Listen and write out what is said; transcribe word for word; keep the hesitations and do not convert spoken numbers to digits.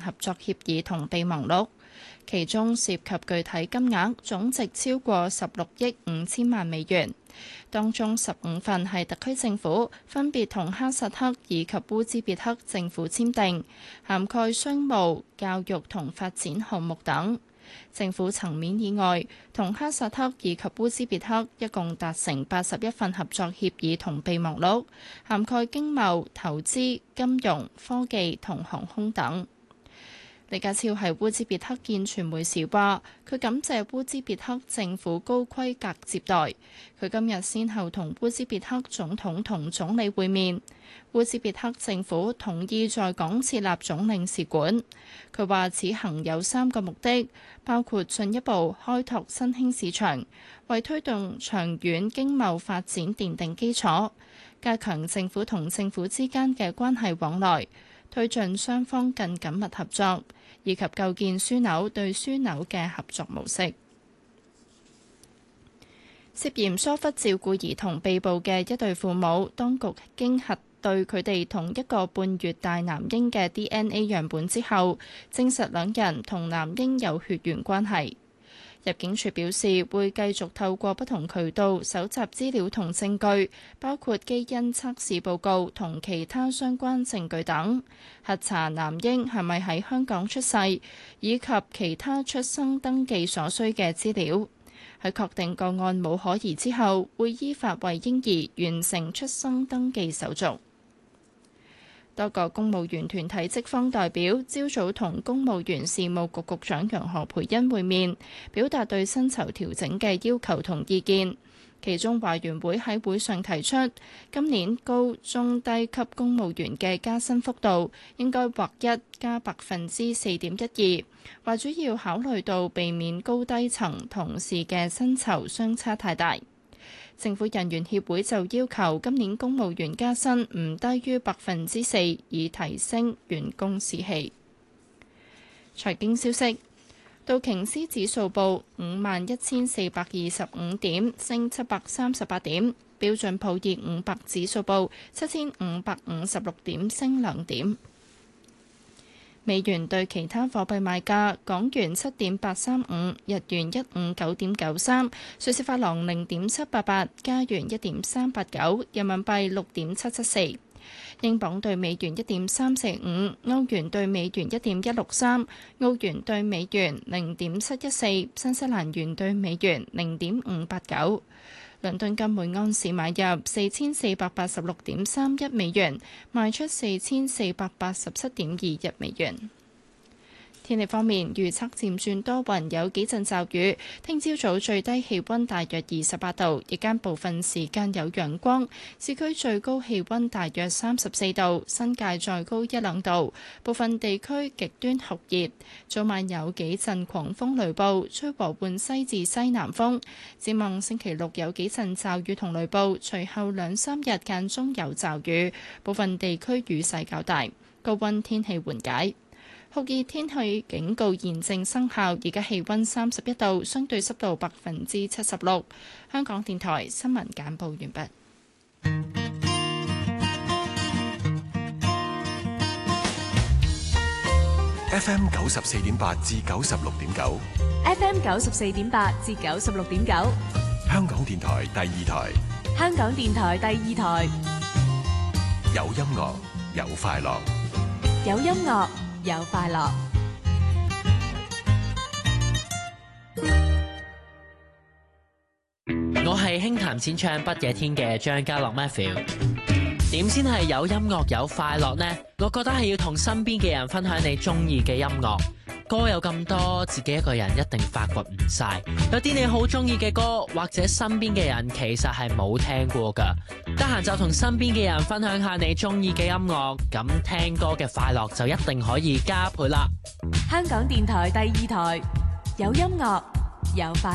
合作協議同備忘錄，其中涉及具體金額總值超過十六億五千萬美元。當中十五份係特區政府分別同哈薩克以及烏茲別克政府簽訂，涵蓋商務、教育同發展項目等。政府層面以外，同哈薩克以及烏茲別克一共達成八十一份合作協議同備忘錄，涵蓋經貿、投資、金融、科技同航空等。李家超喺烏茲別克見傳媒時話，佢感謝烏茲別克政府高規格接待。佢今日先後同烏茲別克總統同總理會面。烏茲別克政府同意在港設立總領事館。佢話此行有三個目的，包括進一步開拓新興市場，為推動長遠經貿發展奠定基礎，加強政府同政府之間嘅關係往來，推進雙方更緊密合作，以及構建樞紐對樞紐嘅合作模式。涉嫌疏忽照顧兒童被捕嘅一對父母，當局經核對佢哋同一個半月大男嬰嘅 D N A 樣本之後，證實兩人同男嬰有血緣關係。入境處表示會繼續透過不同渠道搜集資料同證據，包括基因測試報告同其他相關證據等，核查男嬰係咪喺香港出世，以及其他出生登記所需嘅資料。喺確定個案冇可疑之後，會依法為嬰兒完成出生登記手續。多個公務員團體職方代表朝早同公務員事務局局長楊何蓓茵會面，表達對薪酬調整嘅要求同意見。其中華員會喺會上提出，今年高中低級公務員嘅加薪幅度應該劃一加百分之四點一二，話主要考慮到避免高低層同事嘅薪酬相差太大。政府人員協會就要求今年公務員加薪唔低於百分之四，以提升員工士氣。財經消息，道瓊斯指數報五萬一千四百二十五點，升七百三十八點；標準普爾五百指數報七千五百五十六點，升兩點。美元對其他貨幣賣價：港元七點八三五，日元一五九點九三，瑞士法郎零點七八八，加元一點三八九，人民幣六點七七四，英鎊對美元一點三四五，歐元對美元一點一六三，澳元對美元零點七一四，新西蘭元對美元零點五八九。倫敦金每安士買入四千四百八十六點三一美元，賣出四千四百八十七點二一美元。天氣方面，預測漸轉多雲，有幾陣驟雨。聽朝早最低氣溫大約二十八度，日間部分時間有陽光。市區最高氣溫大約三十四度，新界再高一兩度。部分地區極端酷熱，早晚有幾陣狂風雷暴，吹和緩西至西南風。展望星期六有幾陣驟雨同雷暴，隨後兩三日間中有驟雨，部分地區雨勢較大。高溫天氣緩解。酷熱天氣警告現正生效，而家氣溫三十一度，相對濕度百分之七十六。香港電台新聞簡報完畢。 F M 九十四點八至九十六點九 ，F M 九十四點八至九十六點九， 香港電台第二台， 香港電台第二台， 有音樂有快樂， 有音樂。有快樂。 我係輕彈淺唱不夜天嘅張家樂 Matthew。點先係有音樂有快樂呢？我覺得係要同身邊嘅人分享你中意嘅音樂。歌有咁多，自己一個人一定發掘唔晒。有啲你好中意嘅歌，或者身邊嘅人其實係冇聽過㗎。得閒就同身邊嘅人分享下你中意嘅音樂，咁聽歌嘅快樂就一定可以加倍啦。 香港電台第二台，有音樂有快樂。